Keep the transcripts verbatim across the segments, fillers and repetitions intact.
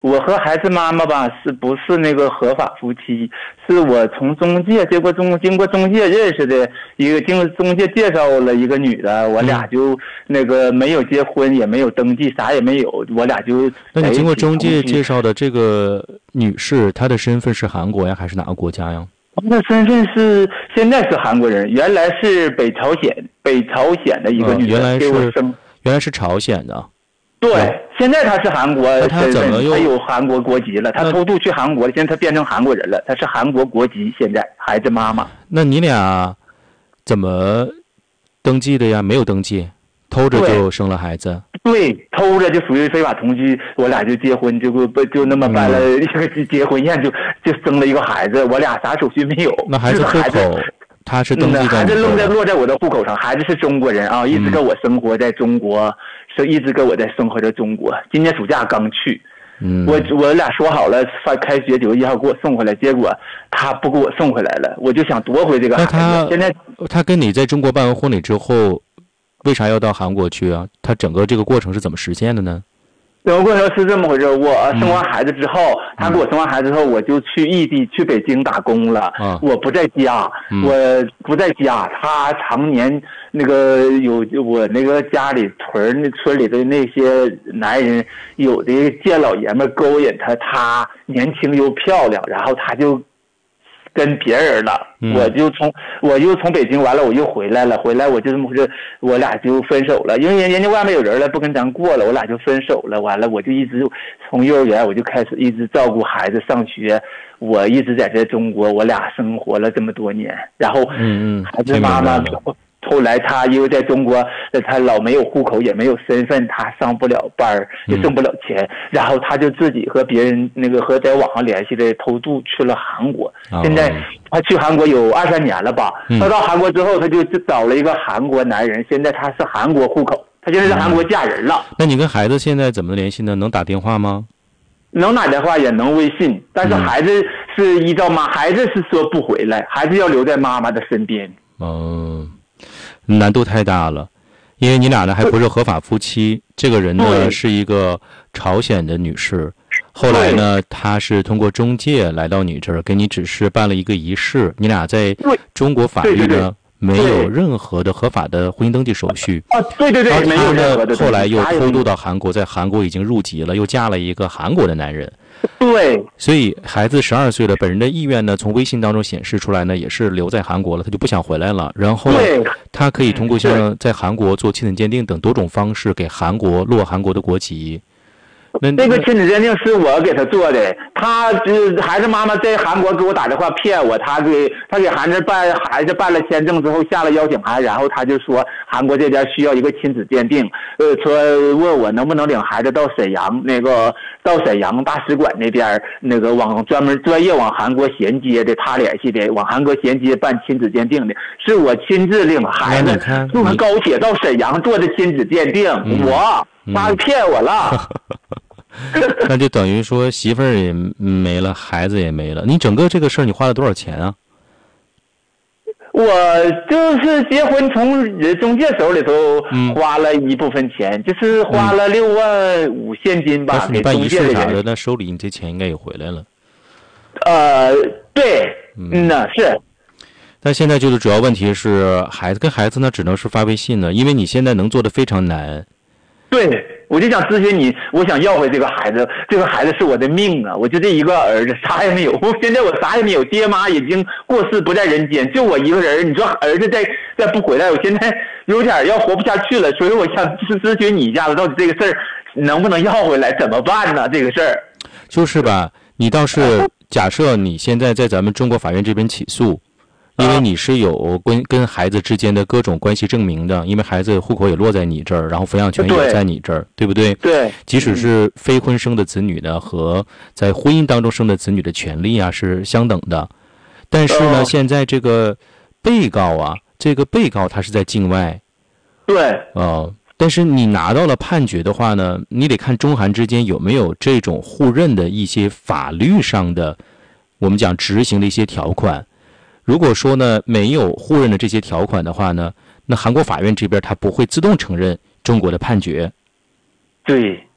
我和孩子妈妈吧，是不是那个合法夫妻？是我从中介，结果中经过中介认识的一个，经中介介绍了一个女的，我俩就那个没有结婚，也没有登记，啥也没有，我俩就。 那你经过中介介绍的这个女士，她的身份是韩国呀，还是哪个国家呀？ 她的身份是现在是韩国人，原来是北朝鲜，北朝鲜的一个女的， 哦、原来是生原来是朝鲜的。 对，现在他是韩国身份， 他怎么又他有韩国国籍了？他偷渡去韩国了，现在他变成韩国人了，他是韩国国籍。现在孩子妈妈， 那你俩怎么登记的呀？没有登记，偷着就生了孩子。 对，偷着就属于非法同居，我俩就结婚，就就那么办了一个结婚宴，就就生了一个孩子，我俩啥手续没有。 那孩子户口他是登记在、嗯、 孩子落在落在我的户口上，孩子是中国人啊，一直跟我生活在中国。是一直跟我在生活在中国，今年暑假刚去， 嗯， 我我俩说好了，发开学九月一号给我送回来，结果他不给我送回来了，我就想夺回这个孩子。 他现在他跟你在中国办完婚礼之后，为啥要到韩国去啊？他整个这个过程是怎么实现的呢？ 整个过程是这么回事，我生完孩子之后，嗯、他给我生完孩子之后，我就去异地去北京打工了， 啊、 我不在家， 嗯、 我不在家，他常年那个有我那个家里屯村里的那些男人，有的见老爷们勾引他，他年轻又漂亮，然后他就跟别人了， 嗯、 我就从我又从北京完了，我又回来了，回来我就这么回事，我俩就分手了，因为人人家外面有人了，不跟咱过了，我俩就分手了。完了，我就一直从幼儿园我就开始一直照顾孩子上学，我一直在这中国，我俩生活了这么多年，然后嗯嗯， 孩子妈妈后来他因为在中国，他老没有户口，也没有身份，他上不了班也挣不了钱， 嗯、 然后他就自己和别人那个和在网上联系的偷渡去了韩国。 哦、 现在他去韩国有二三年了吧？ 嗯、 他到韩国之后，他就找了一个韩国男人，现在他是韩国户口，他现在是韩国嫁人了。 嗯、那你跟孩子现在怎么联系呢？能打电话吗？ 能打电话也能微信，但是孩子是依照妈，孩子是说不回来，孩子要留在妈妈的身边。 嗯。难度太大了，因为你俩呢还不是合法夫妻。这个人呢是一个朝鲜的女士，后来呢她是通过中介来到你这儿，给你只是办了一个仪式。你俩在中国法律呢没有任何的合法的婚姻登记手续。 啊，对对对，没有任何的。 后来又偷渡到韩国，在韩国已经入籍了，又嫁了一个韩国的男人。 对， 所以孩子十二岁了，本人的意愿呢，从微信当中显示出来呢，也是留在韩国了，他就不想回来了。然后他可以通过像在韩国做亲子鉴定等多种方式，给韩国落韩国的国籍。 那这个亲子鉴定是我给他做的，他就是孩子妈妈在韩国给我打电话骗我，他给他给孩子办孩子办了签证之后下了邀请函，然后他就说韩国这边需要一个亲子鉴定，呃，说问我能不能领孩子到沈阳那个到沈阳大使馆那边那个往专门专业往韩国衔接的，他联系的往韩国衔接办亲子鉴定的，是我亲自领孩子坐高铁到沈阳做的亲子鉴定， 嗯、 我他骗我了。 那就等于说媳妇儿也没了，孩子也没了。你整个这个事儿你花了多少钱啊？ 我就是结婚从中介手里头花了一部分钱，嗯、就是花了六万五现金吧。 但是你办仪式啥的，那收礼你这钱应该也回来了。 呃，对，嗯呐是。 但现在就是主要问题是孩子跟孩子呢，只能是发微信了，因为你现在能做的非常难。 对，我就想咨询你，我想要回这个孩子，这个孩子是我的命啊！我就这一个儿子，啥也没有。现在我啥也没有，爹妈已经过世不在人间，就我一个人。你说儿子再再不回来，我现在有点要活不下去了。所以我想咨询你一下子，到底这个事儿能不能要回来，怎么办呢？这个事儿就是吧，你倒是假设你现在在咱们中国法院这边起诉。因为你是有跟跟孩子之间的各种关系证明的，因为孩子户口也落在你这儿，然后抚养权也在你这儿，对不对？ 对。 即使是非婚生的子女呢，和在婚姻当中生的子女的权利啊是相等的。但是呢，现在这个被告啊，这个被告他是在境外。 对。 哦，但是你拿到了判决的话呢，你得看中韩之间有没有这种互认的一些法律上的，我们讲执行的一些条款。如果说呢没有互认的这些条款的话呢，那韩国法院这边他不会自动承认中国的判决。 对，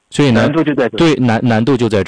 所以呢， 难度就在这， 对难难度就在这。